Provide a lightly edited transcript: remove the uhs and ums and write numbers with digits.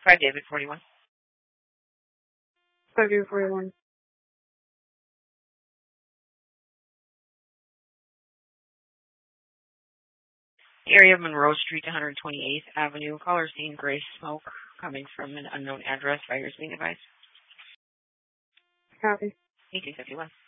5 David 41. 5 David 41. Area of Monroe Street, 128th Avenue. Caller seen gray smoke coming from an unknown address. Fires being advised. Copy. 1851.